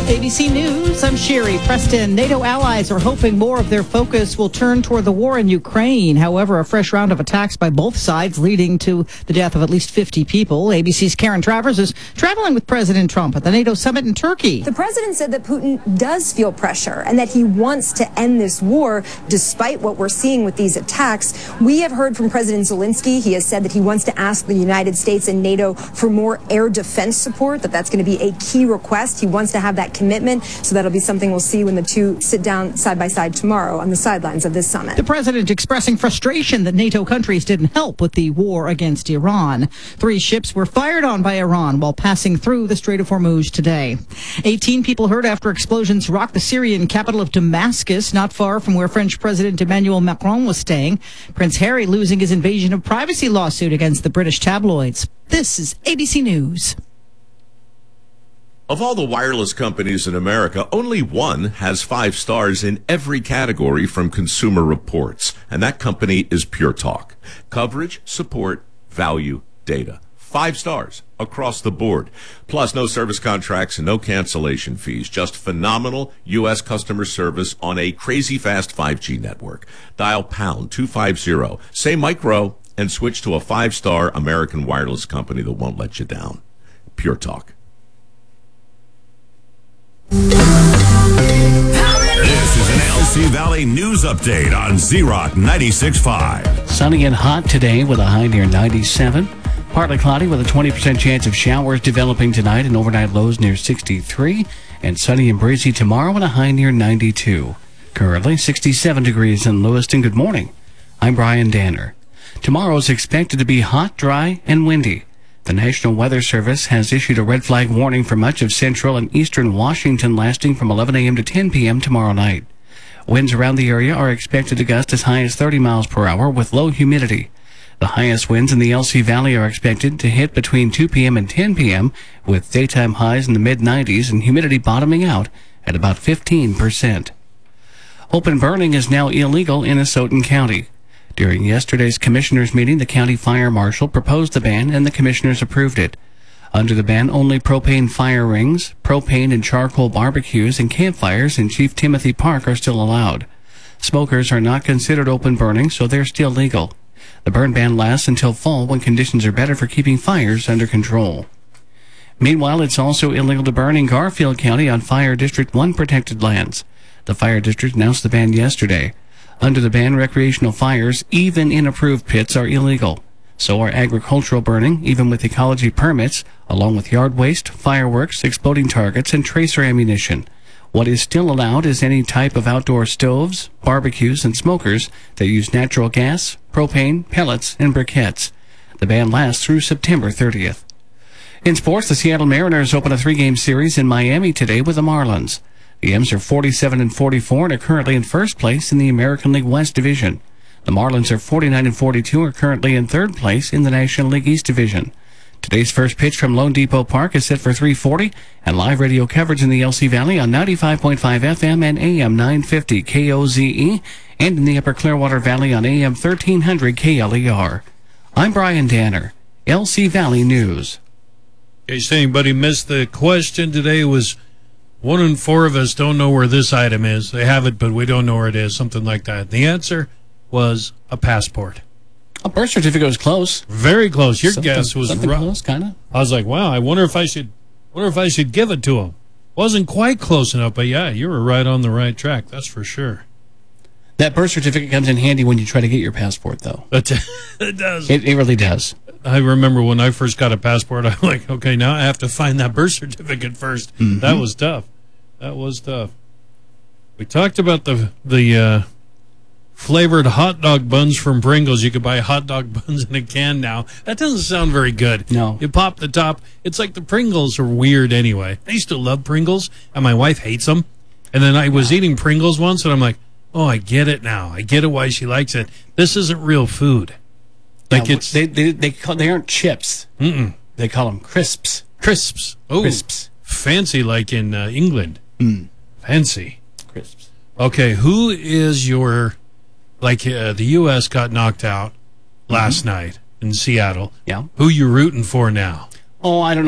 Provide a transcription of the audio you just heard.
ABC News, I'm Sherry Preston. NATO allies are hoping more of their focus will turn toward the war in Ukraine. However, a fresh round of attacks by both sides leading to the death of at least 50 people. ABC's Karen Travers is traveling with President Trump at the NATO summit in Turkey. The president said that Putin does feel pressure and that he wants to end this war despite what we're seeing with these attacks. We have heard from President Zelensky. He has said that he wants to ask the United States and NATO for more air defense support, that's going to be a key request. He wants to have that commitment, so that'll be something we'll see when the two sit down side by side tomorrow on the sidelines of this summit. The president expressing frustration that NATO countries didn't help with the war against Iran. 3 ships were fired on by Iran while passing through the Strait of Hormuz today. 18 people hurt after explosions rocked the Syrian capital of Damascus, not far from where French President Emmanuel Macron was staying. Prince Harry losing his invasion of privacy lawsuit against the British tabloids. This is ABC News. Of all the wireless companies in America, only one has 5 stars in every category from Consumer Reports, and that company is Pure Talk. Coverage, support, value, data. 5 stars across the board. Plus, no service contracts and no cancellation fees. Just phenomenal U.S. customer service on a crazy fast 5G network. Dial pound 250, say micro, and switch to a 5-star American wireless company that won't let you down. Pure Talk. This is an LC Valley News Update on Z-Rock 96.5. Sunny and hot today with a high near 97. Partly cloudy with a 20% chance of showers developing tonight and overnight lows near 63. And sunny and breezy tomorrow and a high near 92. Currently 67 degrees in Lewiston. Good morning. I'm Brian Danner. Tomorrow is expected to be hot, dry, and windy. The National Weather Service has issued a red flag warning for much of central and eastern Washington lasting from 11 a.m. to 10 p.m. tomorrow night. Winds around the area are expected to gust as high as 30 miles per hour with low humidity. The highest winds in the LC Valley are expected to hit between 2 p.m. and 10 p.m. with daytime highs in the mid-90s and humidity bottoming out at about 15%. Open burning is now illegal in Asotin County. During yesterday's commissioners' meeting, the county fire marshal proposed the ban and the commissioners approved it. Under the ban, only propane fire rings, propane and charcoal barbecues, and campfires in Chief Timothy Park are still allowed. Smokers are not considered open burning, so they're still legal. The burn ban lasts until fall when conditions are better for keeping fires under control. Meanwhile, it's also illegal to burn in Garfield County on Fire District 1 protected lands. The fire district announced the ban yesterday. Under the ban, recreational fires, even in approved pits, are illegal. So are agricultural burning, even with ecology permits, along with yard waste, fireworks, exploding targets, and tracer ammunition. What is still allowed is any type of outdoor stoves, barbecues, and smokers that use natural gas, propane, pellets, and briquettes. The ban lasts through September 30th. In sports, the Seattle Mariners open a 3-game series in Miami today with the Marlins. The M's are 47-44 and are currently in first place in the American League West Division. The Marlins are 49-42 and are currently in third place in the National League East Division. Today's first pitch from Lone Depot Park is set for 3:40, and live radio coverage in the LC Valley on 95.5 FM and AM 950 KOZE, and in the Upper Clearwater Valley on AM 1300 KLER. I'm Brian Danner, LC Valley News. In case anybody missed the question today, was 1 in 4 of us don't know where this item is. They have it, but we don't know where it is, something like that. The answer was a passport. A birth certificate was close. Very close. Your guess was something right. Close, kind of. I was like, wow, I wonder if I should give it to him. Wasn't quite close enough, but yeah, you were right on the right track. That's for sure. That birth certificate comes in handy when you try to get your passport, though. It does. It really does. I remember when I first got a passport, I'm like, okay, now I have to find that birth certificate first. Mm-hmm. That was tough. That was tough. We talked about the flavored hot dog buns from Pringles. You could buy hot dog buns in a can now. That doesn't sound very good. No. You pop the top. It's like the Pringles are weird anyway. I used to love Pringles, and my wife hates them. And then I was eating Pringles once, and I'm like, oh, I get it now. I get it why she likes it. This isn't real food. Like it's they aren't chips. Mm-mm. They call them crisps. Crisps. Oh, crisps. Fancy like in England. Fancy. Crisps. Okay, who is your... Like the U.S. got knocked out last night in Seattle. Yeah. Who you rooting for now? Oh, I don't know.